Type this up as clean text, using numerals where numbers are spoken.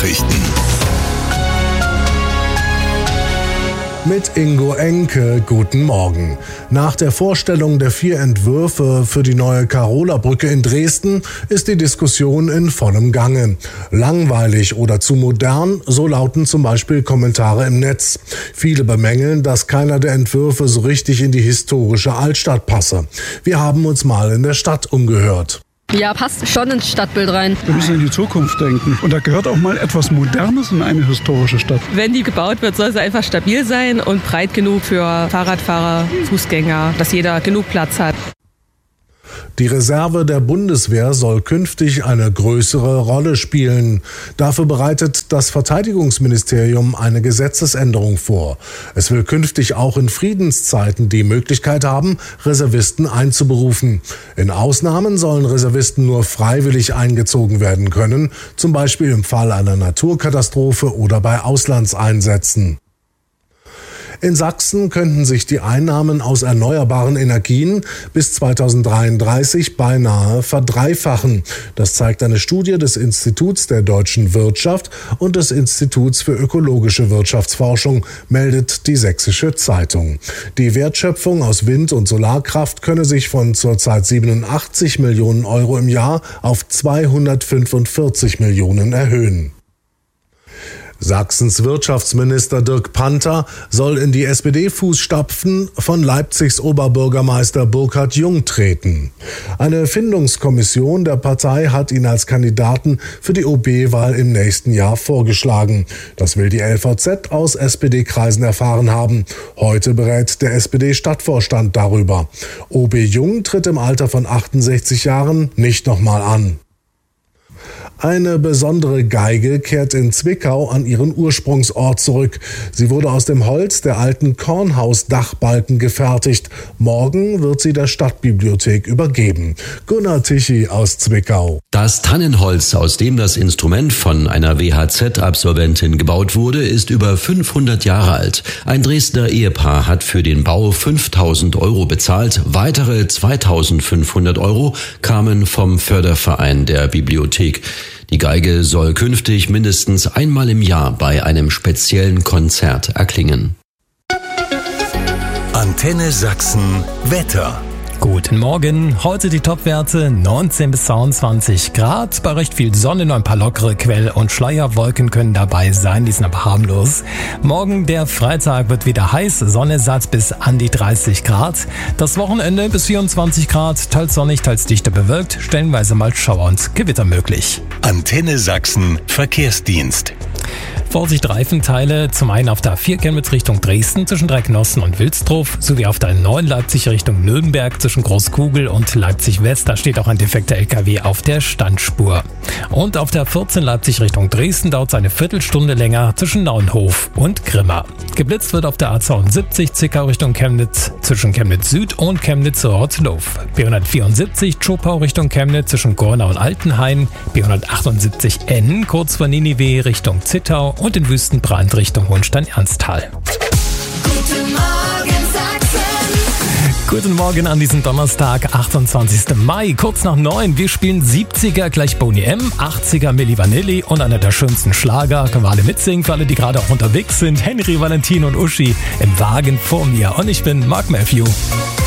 Nachrichten. Mit Ingo Enke, guten Morgen. Nach der Vorstellung der 4 Entwürfe für die neue Karola-Brücke in Dresden ist die Diskussion in vollem Gange. Langweilig oder zu modern, so lauten zum Beispiel Kommentare im Netz. Viele bemängeln, dass keiner der Entwürfe so richtig in die historische Altstadt passe. Wir haben uns mal in der Stadt umgehört. Ja, passt schon ins Stadtbild rein. Wir müssen in die Zukunft denken. Und da gehört auch mal etwas Modernes in eine historische Stadt. Wenn die gebaut wird, soll sie einfach stabil sein und breit genug für Fahrradfahrer, Fußgänger, dass jeder genug Platz hat. Die Reserve der Bundeswehr soll künftig eine größere Rolle spielen. Dafür bereitet das Verteidigungsministerium eine Gesetzesänderung vor. Es will künftig auch in Friedenszeiten die Möglichkeit haben, Reservisten einzuberufen. In Ausnahmen sollen Reservisten nur freiwillig eingezogen werden können, zum Beispiel im Fall einer Naturkatastrophe oder bei Auslandseinsätzen. In Sachsen könnten sich die Einnahmen aus erneuerbaren Energien bis 2033 beinahe verdreifachen. Das zeigt eine Studie des Instituts der deutschen Wirtschaft und des Instituts für ökologische Wirtschaftsforschung, meldet die Sächsische Zeitung. Die Wertschöpfung aus Wind- und Solarkraft könne sich von zurzeit 87 Millionen Euro im Jahr auf 245 Millionen erhöhen. Sachsens Wirtschaftsminister Dirk Panther soll in die SPD-Fußstapfen von Leipzigs Oberbürgermeister Burkhard Jung treten. Eine Findungskommission der Partei hat ihn als Kandidaten für die OB-Wahl im nächsten Jahr vorgeschlagen. Das will die LVZ aus SPD-Kreisen erfahren haben. Heute berät der SPD-Stadtvorstand darüber. OB Jung tritt im Alter von 68 Jahren nicht nochmal an. Eine besondere Geige kehrt in Zwickau an ihren Ursprungsort zurück. Sie wurde aus dem Holz der alten Kornhaus-Dachbalken gefertigt. Morgen wird sie der Stadtbibliothek übergeben. Gunnar Tichy aus Zwickau. Das Tannenholz, aus dem das Instrument von einer WHZ-Absolventin gebaut wurde, ist über 500 Jahre alt. Ein Dresdner Ehepaar hat für den Bau 5.000 Euro bezahlt. Weitere 2.500 Euro kamen vom Förderverein der Bibliothek. Die Geige soll künftig mindestens einmal im Jahr bei einem speziellen Konzert erklingen. Antenne Sachsen Wetter. Guten Morgen. Heute die Topwerte 19 bis 22 Grad. Bei recht viel Sonne nur ein paar lockere Quell- und Schleierwolken können dabei sein. Die sind aber harmlos. Morgen, der Freitag, wird wieder heiß. Sonne satt bis an die 30 Grad. Das Wochenende bis 24 Grad. Teils sonnig, teils dichter bewölkt. Stellenweise mal Schauer und Gewitter möglich. Antenne Sachsen Verkehrsdienst. Vorsicht Reifenteile, zum einen auf der A4 Chemnitz Richtung Dresden zwischen Drecknossen und Wilsdruf, sowie auf der 9 Leipzig Richtung Nürnberg zwischen Großkugel und Leipzig West. Da steht auch ein defekter LKW auf der Standspur. Und auf der 14 Leipzig Richtung Dresden dauert es eine Viertelstunde länger zwischen Naunhof und Grimma. Geblitzt wird auf der A72 Zickau Richtung Chemnitz zwischen Chemnitz Süd und Chemnitz Rottlof. B174 Zschopau Richtung Chemnitz zwischen Gornau und Altenhain. B178 N kurz vor Ninive Richtung Zittau und in Wüstenbrand Richtung Hohenstein-Ernsthal. Guten Morgen Sachsen. Guten Morgen an diesem Donnerstag, 28. Mai, kurz nach 9. Wir spielen 70er gleich Boney M, 80er Milli Vanilli und einer der schönsten Schlager. Können wir alle mitsingen, für alle, die gerade auch unterwegs sind. Henry, Valentin und Uschi im Wagen vor mir. Und ich bin Mark Matthew.